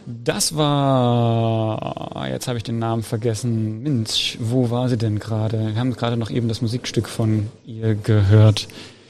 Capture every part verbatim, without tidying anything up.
Das war, jetzt habe ich den Namen vergessen, Mensch, wo war sie denn gerade? Wir haben gerade noch eben das Musikstück von ihr gehört.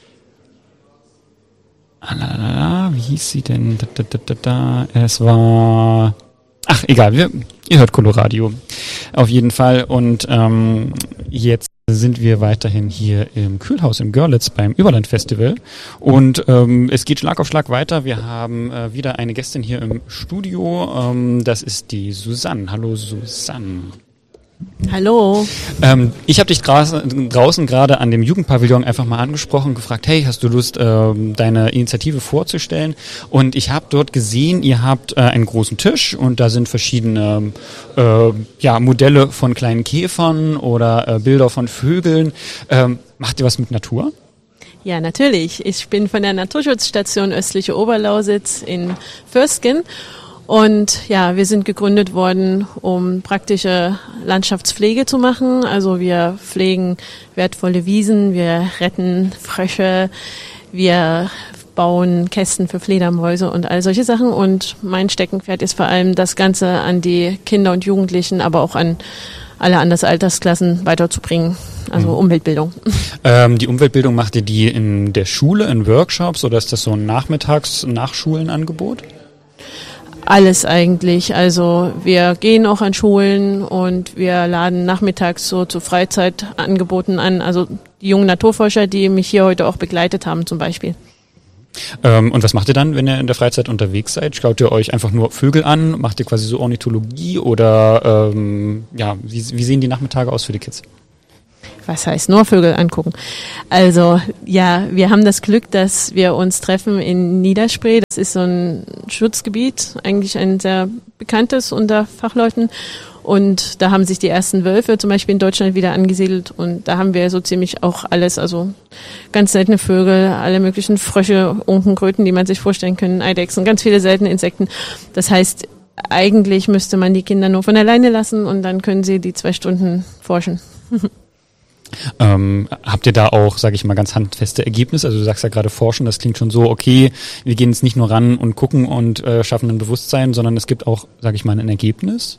Ah, wie hieß sie denn? Da, da, da, da, da. Es war... Ach, egal, wir, ihr hört Coloradio. Auf jeden Fall. Und ähm, jetzt sind wir weiterhin hier im Kühlhaus im Görlitz beim Überland-Festival. Und ähm, es geht Schlag auf Schlag weiter. Wir haben äh, wieder eine Gästin hier im Studio. Ähm, das ist die Susanne. Hallo Susanne. Hallo. Ähm, ich habe dich draußen gerade an dem Jugendpavillon einfach mal angesprochen und gefragt, hey, hast du Lust, ähm, deine Initiative vorzustellen? Und ich habe dort gesehen, ihr habt äh, einen großen Tisch und da sind verschiedene äh, ja, Modelle von kleinen Käfern oder äh, Bilder von Vögeln. Ähm, macht ihr was mit Natur? Ja, natürlich. Ich bin von der Naturschutzstation Östliche Oberlausitz in Vösken. Und ja, wir sind gegründet worden, um praktische Landschaftspflege zu machen. Also wir pflegen wertvolle Wiesen, wir retten Frösche, wir bauen Kästen für Fledermäuse und all solche Sachen. Und mein Steckenpferd ist vor allem, das Ganze an die Kinder und Jugendlichen, aber auch an alle anderen Altersklassen weiterzubringen. Also mhm. Umweltbildung. Ähm, die Umweltbildung, macht ihr die in der Schule, in Workshops, oder ist das so ein Nachmittags-Nachschulenangebot? Alles eigentlich. Also wir gehen auch an Schulen und wir laden nachmittags so zu Freizeitangeboten an. Also die jungen Naturforscher, die mich hier heute auch begleitet haben zum Beispiel. Ähm, und was macht ihr dann, wenn ihr in der Freizeit unterwegs seid? Schaut ihr euch einfach nur Vögel an? Macht ihr quasi so Ornithologie? Oder ähm, ja, wie, wie sehen die Nachmittage aus für die Kids? Was heißt nur Vögel angucken? Also ja, wir haben das Glück, dass wir uns treffen in Niederspree. Das ist so ein Schutzgebiet, eigentlich ein sehr bekanntes unter Fachleuten. Und da haben sich die ersten Wölfe zum Beispiel in Deutschland wieder angesiedelt. Und da haben wir so ziemlich auch alles, also ganz seltene Vögel, alle möglichen Frösche, Unkenkröten, die man sich vorstellen kann, Eidechsen, ganz viele seltene Insekten. Das heißt, eigentlich müsste man die Kinder nur von alleine lassen und dann können sie die zwei Stunden forschen. Ähm, habt ihr da auch, sage ich mal, ganz handfeste Ergebnisse? Also du sagst ja gerade forschen, das klingt schon so, okay, wir gehen jetzt nicht nur ran und gucken und äh, schaffen ein Bewusstsein, sondern es gibt auch, sage ich mal, ein Ergebnis?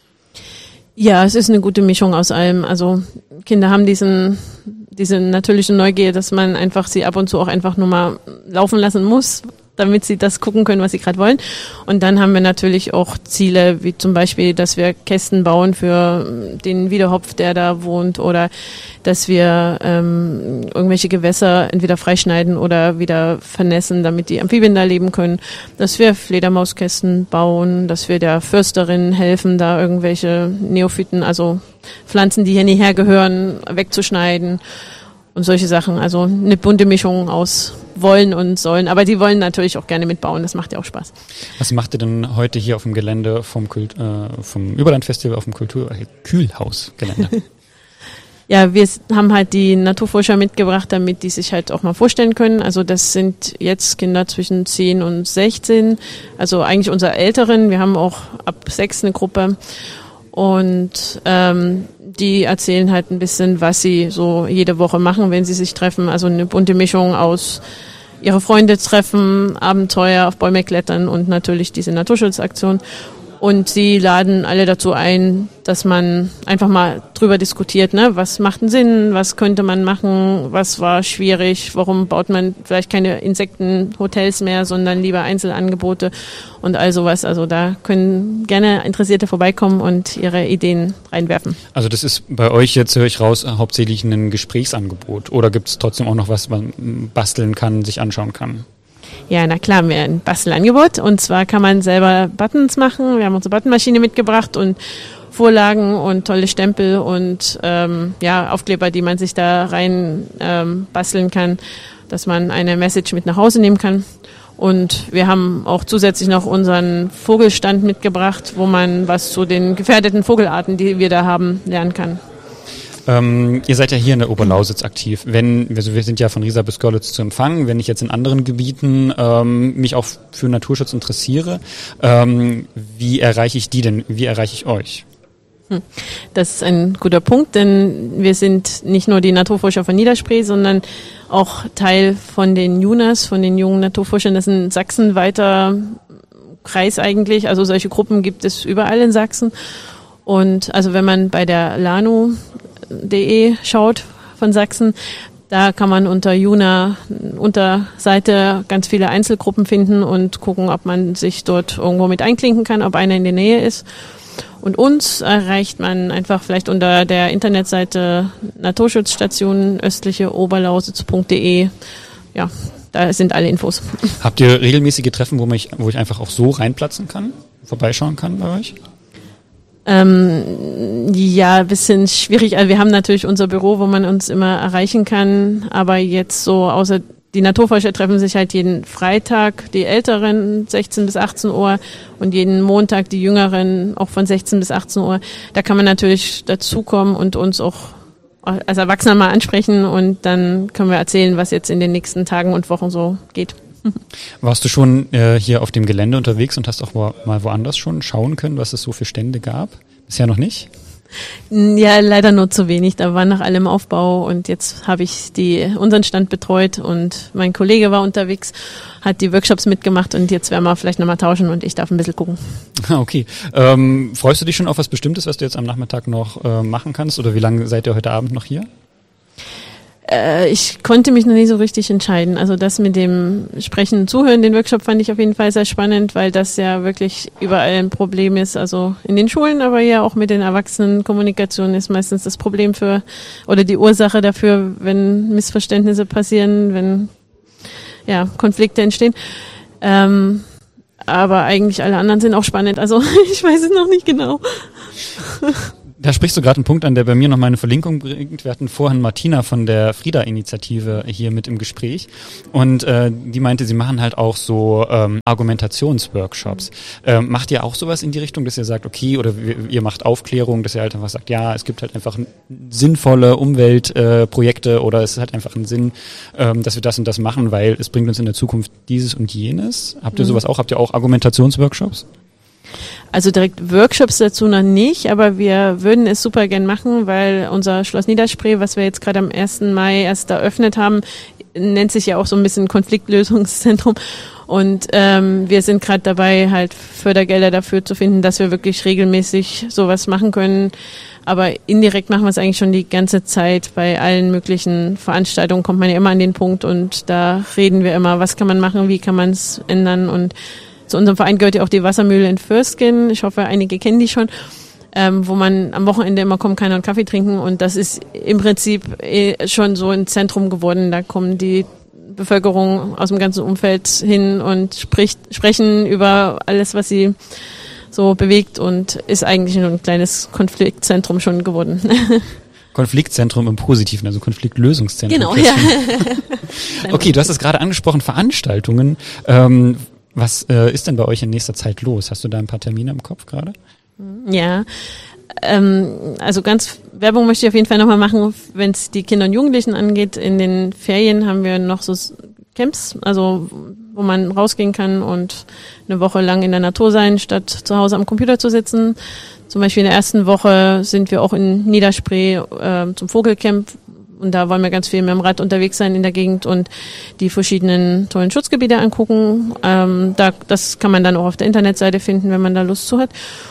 Ja, es ist eine gute Mischung aus allem. Also Kinder haben diesen diese natürliche Neugier, dass man einfach sie ab und zu auch einfach nur mal laufen lassen muss, damit sie das gucken können, was sie gerade wollen. Und dann haben wir natürlich auch Ziele, wie zum Beispiel, dass wir Kästen bauen für den Wiedehopf, der da wohnt, oder dass wir ähm, irgendwelche Gewässer entweder freischneiden oder wieder vernässen, damit die Amphibien da leben können, dass wir Fledermauskästen bauen, dass wir der Försterin helfen, da irgendwelche Neophyten, also Pflanzen, die hier nicht hergehören, wegzuschneiden. Und solche Sachen, also eine bunte Mischung aus wollen und sollen. Aber die wollen natürlich auch gerne mitbauen, das macht ja auch Spaß. Was macht ihr denn heute hier auf dem Gelände vom, Kult, äh, vom Überland-Festival auf dem Kultur- äh, Kühlhaus-Gelände? Ja, wir haben halt die Naturforscher mitgebracht, damit die sich halt auch mal vorstellen können. Also das sind jetzt Kinder zwischen zehn und sechzehn, also eigentlich unsere Älteren. Wir haben auch ab sechs eine Gruppe. Und ähm, die erzählen halt ein bisschen, was sie so jede Woche machen, wenn sie sich treffen. Also eine bunte Mischung aus ihre Freunde treffen, Abenteuer, auf Bäume klettern und natürlich diese Naturschutzaktion. Und sie laden alle dazu ein, dass man einfach mal drüber diskutiert, ne? Was macht einen Sinn, was könnte man machen, was war schwierig, warum baut man vielleicht keine Insektenhotels mehr, sondern lieber Einzelangebote und all sowas. Also da können gerne Interessierte vorbeikommen und ihre Ideen reinwerfen. Also das ist bei euch, jetzt höre ich raus, hauptsächlich ein Gesprächsangebot, oder gibt es trotzdem auch noch was, was man basteln kann, sich anschauen kann? Ja, na klar, wir haben ein Bastelangebot, und zwar kann man selber Buttons machen. Wir haben unsere Buttonmaschine mitgebracht und Vorlagen und tolle Stempel und ähm, ja Aufkleber, die man sich da rein ähm, basteln kann, dass man eine Message mit nach Hause nehmen kann. Und wir haben auch zusätzlich noch unseren Vogelstand mitgebracht, wo man was zu den gefährdeten Vogelarten, die wir da haben, lernen kann. Ähm, ihr seid ja hier in der Oberlausitz aktiv. Wenn, also wir sind ja von Riesa bis Görlitz zu empfangen. Wenn ich jetzt in anderen Gebieten ähm, mich auch für Naturschutz interessiere, ähm, wie erreiche ich die denn? Wie erreiche ich euch? Das ist ein guter Punkt, denn wir sind nicht nur die Naturforscher von Niederspree, sondern auch Teil von den Junas, von den jungen Naturforschern. Das ist ein sachsenweiter Kreis eigentlich. Also solche Gruppen gibt es überall in Sachsen. Und also wenn man bei der lanu punkt de schaut von Sachsen, da kann man unter Juna Unterseite ganz viele Einzelgruppen finden und gucken, ob man sich dort irgendwo mit einklinken kann, ob einer in der Nähe ist. Und uns erreicht man einfach vielleicht unter der Internetseite Naturschutzstation östliche oberlausitz punkt de. Ja, da sind alle Infos. Habt ihr regelmäßige Treffen, wo, mich, wo ich einfach auch so reinplatzen kann, vorbeischauen kann bei euch? Ähm, ja, ein bisschen schwierig. Also wir haben natürlich unser Büro, wo man uns immer erreichen kann, aber jetzt so außer die Naturforscher treffen sich halt jeden Freitag, die Älteren sechzehn bis achtzehn Uhr und jeden Montag die Jüngeren auch von sechzehn bis achtzehn Uhr. Da kann man natürlich dazukommen und uns auch als Erwachsener mal ansprechen und dann können wir erzählen, was jetzt in den nächsten Tagen und Wochen so geht. Warst du schon äh, hier auf dem Gelände unterwegs und hast auch wo, mal woanders schon schauen können, was es so für Stände gab? Bisher noch nicht? Ja, leider nur zu wenig. Da war nach allem Aufbau und jetzt habe ich die unseren Stand betreut und mein Kollege war unterwegs, hat die Workshops mitgemacht und jetzt werden wir vielleicht nochmal tauschen und ich darf ein bisschen gucken. Okay. Ähm, freust du dich schon auf was Bestimmtes, was du jetzt am Nachmittag noch äh, machen kannst oder wie lange seid ihr heute Abend noch hier? Äh, ich konnte mich noch nicht so richtig entscheiden. Also das mit dem Sprechen und Zuhören, den Workshop fand ich auf jeden Fall sehr spannend, weil das ja wirklich überall ein Problem ist. Also in den Schulen, aber ja auch mit den Erwachsenen. Kommunikation ist meistens das Problem für oder die Ursache dafür, wenn Missverständnisse passieren, wenn ja Konflikte entstehen. Ähm, aber eigentlich alle anderen sind auch spannend. Also ich weiß es noch nicht genau. Da sprichst du gerade einen Punkt an, der bei mir noch mal eine Verlinkung bringt. Wir hatten vorhin Martina von der Frieda-Initiative hier mit im Gespräch und äh, die meinte, sie machen halt auch so ähm, Argumentationsworkshops. Ähm, macht ihr auch sowas in die Richtung, dass ihr sagt, okay, oder ihr macht Aufklärung, dass ihr halt einfach sagt, ja, es gibt halt einfach sinnvolle Umweltprojekte äh, oder es ist halt einfach ein Sinn, ähm, dass wir das und das machen, weil es bringt uns in der Zukunft dieses und jenes. Habt ihr sowas auch? Habt ihr auch Argumentationsworkshops? Also direkt Workshops dazu noch nicht, aber wir würden es super gern machen, weil unser Schloss Niederspree, was wir jetzt gerade am ersten Mai erst eröffnet haben, nennt sich ja auch so ein bisschen Konfliktlösungszentrum. Und ähm, wir sind gerade dabei, halt Fördergelder dafür zu finden, dass wir wirklich regelmäßig sowas machen können. Aber indirekt machen wir es eigentlich schon die ganze Zeit. Bei allen möglichen Veranstaltungen kommt man ja immer an den Punkt und da reden wir immer, was kann man machen, wie kann man es ändern. Und zu unserem Verein gehört ja auch die Wassermühle in Fürstgen. Ich hoffe, einige kennen die schon, ähm, wo man am Wochenende immer kommen kann und Kaffee trinken. Und das ist im Prinzip eh schon so ein Zentrum geworden. Da kommen die Bevölkerung aus dem ganzen Umfeld hin und spricht, sprechen über alles, was sie so bewegt und ist eigentlich nur ein kleines Konfliktzentrum schon geworden. Konfliktzentrum im Positiven, also Konfliktlösungszentrum. Genau, ja. Okay, du hast es gerade angesprochen, Veranstaltungen. Ähm, was äh, ist denn bei euch in nächster Zeit los? Hast du da ein paar Termine im Kopf gerade? Ja, ähm, also ganz Werbung möchte ich auf jeden Fall nochmal machen, wenn es die Kinder und Jugendlichen angeht. In den Ferien haben wir noch so Camps, also wo man rausgehen kann und eine Woche lang in der Natur sein, statt zu Hause am Computer zu sitzen. Zum Beispiel in der ersten Woche sind wir auch in Niederspree äh, zum Vogelcamp und da wollen wir ganz viel mit dem Rad unterwegs sein in der Gegend und die verschiedenen tollen Schutzgebiete angucken. Ähm, da, das kann man dann auch auf der Internetseite finden, wenn man da Lust zu hat.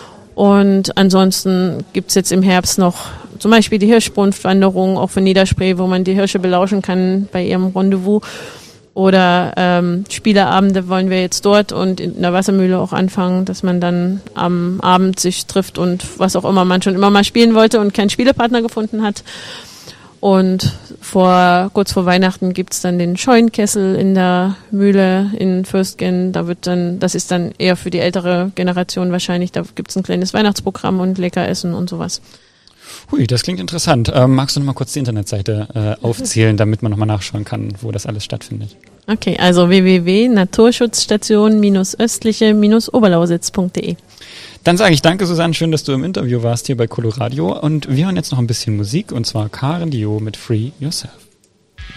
Und ansonsten gibt's jetzt im Herbst noch zum Beispiel die Hirschbrunftwanderung, auch von Niederspree, wo man die Hirsche belauschen kann bei ihrem Rendezvous. Oder ähm, Spieleabende wollen wir jetzt dort und in der Wassermühle auch anfangen, dass man dann am Abend sich trifft und was auch immer man schon immer mal spielen wollte und keinen Spielepartner gefunden hat. Und vor kurz vor Weihnachten gibt's dann den Scheunkessel in der Mühle in Fürstgen. Da wird dann, das ist dann eher für die ältere Generation wahrscheinlich. Da gibt's ein kleines Weihnachtsprogramm und Leckeressen und sowas. Hui, das klingt interessant. Ähm, magst du noch mal kurz die Internetseite äh, aufzählen, damit man noch mal nachschauen kann, wo das alles stattfindet? Okay, also w w w punkt naturschutzstation östliche oberlausitz punkt de. Dann sage ich danke, Susanne, schön, dass du im Interview warst hier bei Coloradio und wir hören jetzt noch ein bisschen Musik und zwar Karen Dio mit Free Yourself.